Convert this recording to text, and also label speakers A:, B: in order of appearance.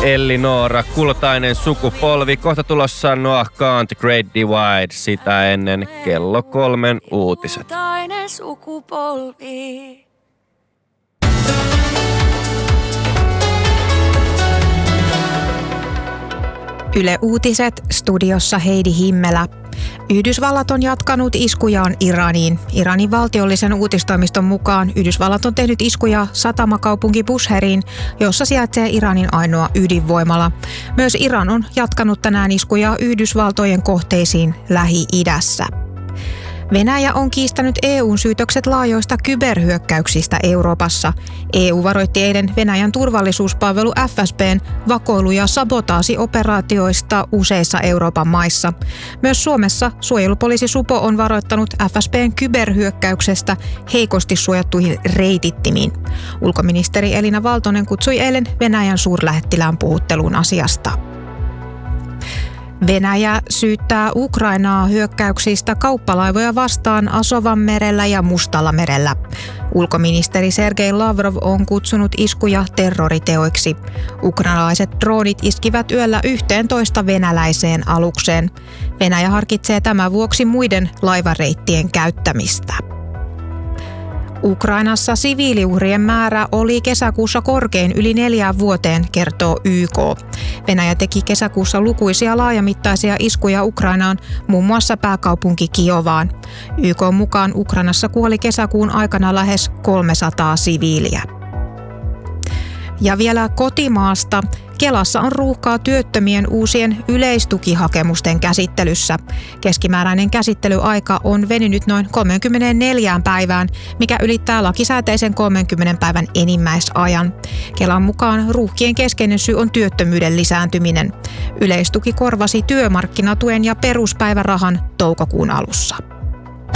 A: Elli Noora, kultainen sukupolvi. Kohta tulossa Noah Khan, The Great Divide. Sitä ennen kello 3 uutiset.
B: Kultainen sukupolvi.
C: Yle Uutiset, studiossa Heidi Himmelä. Yhdysvallat on jatkanut iskujaan Iraniin. Iranin valtiollisen uutistoimiston mukaan Yhdysvallat on tehnyt iskuja satamakaupunki Busheriin, jossa sijaitsee Iranin ainoa ydinvoimala. Myös Iran on jatkanut tänään iskuja Yhdysvaltojen kohteisiin Lähi-idässä. Venäjä on kiistänyt EU:n syytökset laajoista kyberhyökkäyksistä Euroopassa. EU varoitti eilen Venäjän turvallisuuspalvelu FSB:n vakoilu- ja sabotaasioperaatioista useissa Euroopan maissa. Myös Suomessa suojelupoliisi Supo on varoittanut FSB:n kyberhyökkäyksestä heikosti suojattuihin reitittimiin. Ulkoministeri Elina Valtonen kutsui eilen Venäjän suurlähettilään puhutteluun asiasta. Venäjä syyttää Ukrainaa hyökkäyksistä kauppalaivoja vastaan Asovanmerellä ja Mustallamerellä. Ulkoministeri Sergei Lavrov on kutsunut iskuja terroriteoiksi. Ukrainalaiset droonit iskivät yöllä 11 venäläiseen alukseen. Venäjä harkitsee tämän vuoksi muiden laivareittien käyttämistä. Ukrainassa siviiliuhrien määrä oli kesäkuussa korkein yli 4 vuoteen, kertoo YK. Venäjä teki kesäkuussa lukuisia laajamittaisia iskuja Ukrainaan, muun muassa pääkaupunki Kiovaan. YK:n mukaan Ukrainassa kuoli kesäkuun aikana lähes 300 siviiliä. Ja vielä kotimaasta. Kelassa on ruuhkaa työttömien uusien yleistukihakemusten käsittelyssä. Keskimääräinen käsittelyaika on venynyt noin 34 päivään, mikä ylittää lakisääteisen 30 päivän enimmäisajan. Kelan mukaan ruuhkien keskeinen syy on työttömyyden lisääntyminen. Yleistuki korvasi työmarkkinatuen ja peruspäivärahan toukokuun alussa.